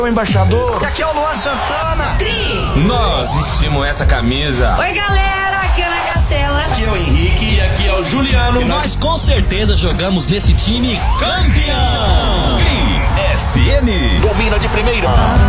o embaixador. E aqui é o Luan Santana. Nós vestimos essa camisa. Oi, galera, aqui é a Ana Castela. Aqui é o Henrique e aqui é o Juliano. E nós com certeza jogamos nesse time campeão. FM. Domina de primeira.